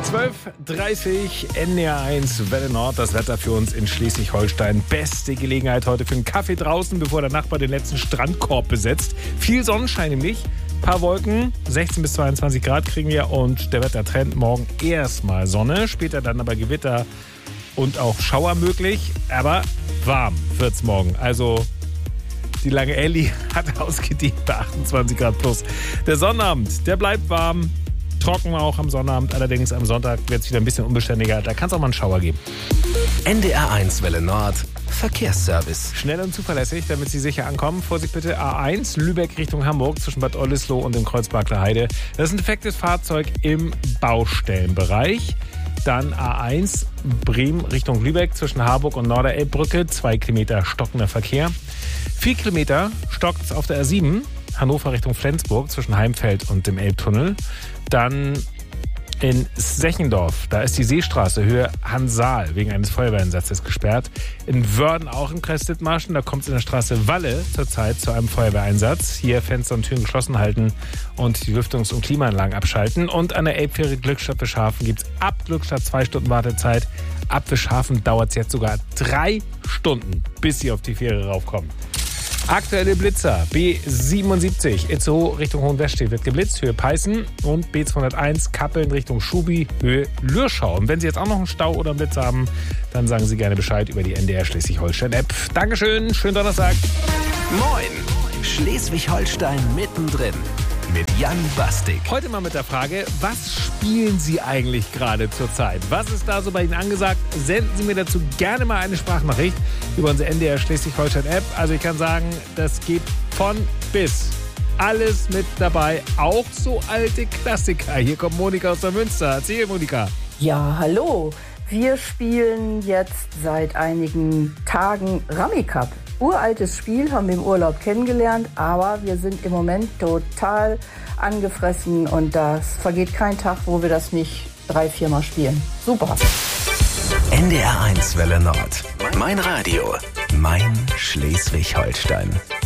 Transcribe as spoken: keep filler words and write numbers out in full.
zwölf Uhr dreißig, N D R eins, Welle Nord, das Wetter für uns in Schleswig-Holstein. Beste Gelegenheit heute für einen Kaffee draußen, bevor der Nachbar den letzten Strandkorb besetzt. Viel Sonnenschein nämlich, paar Wolken, sechzehn bis zweiundzwanzig Grad kriegen wir und der Wettertrend morgen erstmal Sonne, später dann aber Gewitter und auch Schauer möglich, aber warm wird's morgen. Also die lange Elli hat ausgedient bei achtundzwanzig Grad plus. Der Sonnabend, der bleibt warm. Trocken auch am Sonnabend, allerdings am Sonntag wird es wieder ein bisschen unbeständiger. Da kann es auch mal einen Schauer geben. N D R eins Welle Nord, Verkehrsservice. Schnell und zuverlässig, damit Sie sicher ankommen. Vorsicht bitte, A eins, Lübeck Richtung Hamburg zwischen Bad Oldesloe und dem Kreuzberger Heide. Das ist ein defektes Fahrzeug im Baustellenbereich. Dann A eins, Bremen Richtung Lübeck zwischen Harburg und Norderelbbrücke. Zwei Kilometer stockender Verkehr. Vier Kilometer stockt auf der A sieben. Hannover Richtung Flensburg zwischen Heimfeld und dem Elbtunnel. Dann in Sechendorf, da ist die Seestraße Höhe Hansal wegen eines Feuerwehreinsatzes gesperrt. In Wörden auch im Kreis Dithmarschen, da kommt es in der Straße Walle zurzeit zu einem Feuerwehreinsatz. Hier Fenster und Türen geschlossen halten und die Lüftungs- und Klimaanlagen abschalten. Und an der Elbfähre Glückstadt Wischhafen gibt es ab Glückstadt zwei Stunden Wartezeit. Ab Wischhafen dauert es jetzt sogar drei Stunden, bis Sie auf die Fähre raufkommen. Aktuelle Blitzer, B siebenundsiebzig, Itzehoe Richtung Hohenwestedt wird geblitzt, Höhe Peißen und B zweihunderteins, Kappeln Richtung Schubi, Höhe Lürschau. Und wenn Sie jetzt auch noch einen Stau oder einen Blitz haben, dann sagen Sie gerne Bescheid über die N D R Schleswig-Holstein-App. Dankeschön, schönen Donnerstag. Moin, Schleswig-Holstein mittendrin mit Jan Bastik. Heute mal mit der Frage, was spielen Sie eigentlich gerade zurzeit? Was ist da so bei Ihnen angesagt? Senden Sie mir dazu gerne mal eine Sprachnachricht über unsere N D R Schleswig-Holstein-App. Also ich kann sagen, das geht von bis. Alles mit dabei, auch so alte Klassiker. Hier kommt Monika aus der Münster. Erzähl, Monika. Ja, hallo. Wir spielen jetzt seit einigen Tagen Rummy Cup. Uraltes Spiel, haben wir im Urlaub kennengelernt, aber wir sind im Moment total angefressen und das vergeht kein Tag, wo wir das nicht drei, viermal spielen. Super. N D R eins Welle Nord. Mein Radio. Mein Schleswig-Holstein.